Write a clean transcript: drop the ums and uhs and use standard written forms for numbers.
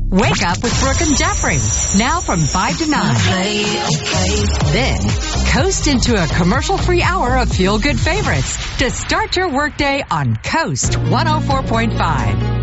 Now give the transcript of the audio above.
Wake Up with Brooke and Jeffrey. Now from 5 to 9. Then, coast into a commercial-free hour of feel-good favorites to start your workday on Coast 104.5.